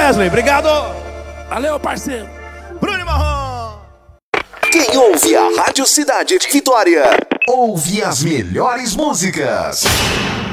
Wesley, obrigado. Valeu, parceiro. Bruno Marrom. Quem ouve a Rádio Cidade de Vitória, ouve as melhores músicas.